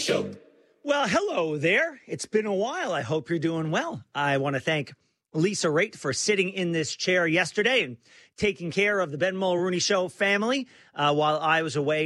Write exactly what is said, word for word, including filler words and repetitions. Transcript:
Show. Well, hello there. It's been a while. I hope you're doing well. I want to thank Lisa Raitt for sitting in this chair yesterday and taking care of the Ben Mulrooney Show family uh, while I was away